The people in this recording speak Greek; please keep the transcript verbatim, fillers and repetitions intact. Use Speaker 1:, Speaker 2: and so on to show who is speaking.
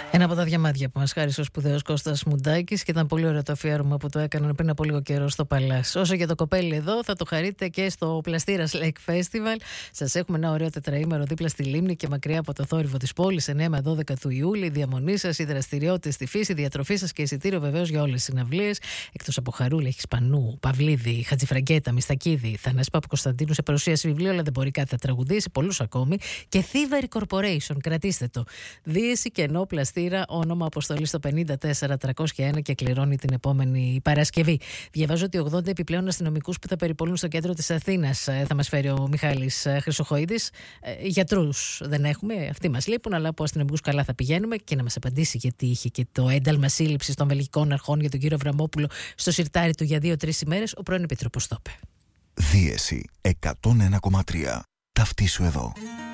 Speaker 1: Ένα από τα διαμάντια που μας χάρισε ο σπουδαίος Κώστας Μουντάκης και ήταν πολύ ωραίο το αφιέρωμα που το έκαναν πριν από λίγο καιρό στο Παλάς. Όσο για το κοπέλι εδώ, θα το χαρείτε και στο Πλαστήρας Lake Festival. Σας έχουμε ένα ωραίο τετραήμερο δίπλα στη λίμνη και μακριά από το θόρυβο της πόλης, εννέα με δώδεκα του Ιούλη. Η διαμονή σας, οι δραστηριότητες στη φύση, η διατροφή σας και εισιτήριο βεβαίως για όλες τις συναυλίες. Εκτός από Χαρούλα, έχει Σπανού, Παυλίδη, Χατζηφραγκέτα, Μιστακίδη, Θανάση Παπακοσταντίνου σε παρουσίαση βιβλίου, αλλά δεν μπορεί κάτι να τραγουδήσει, πολλούς ακόμη. Και Thievery Corporation, κρατήστε το. Δίεση κενό Πλαστήρα, όνομα αποστολή στο πενήντα τέσσερα τριακόσια ένα και κληρώνει την επόμενη Παρασκευή. Διαβάζω ότι ογδόντα επιπλέον αστυνομικούς που θα περιπολούν στο κέντρο της Αθήνας θα μας φέρει ο Μιχάλης Χρυσοχοΐδης. Γιατρούς δεν έχουμε, αυτοί μας λείπουν, αλλά από αστυνομικούς καλά θα πηγαίνουμε. Και να μας απαντήσει γιατί είχε και το ένταλμα σύλληψης των βελγικών αρχών για τον κύριο Αβραμόπουλο στο σιρτάρι του για δύο-τρεις ημέρες, ο πρώην Επίτροπος το είπε.
Speaker 2: Δίεση εκατόν ένα κόμμα τρία. Ταυτίσου εδώ.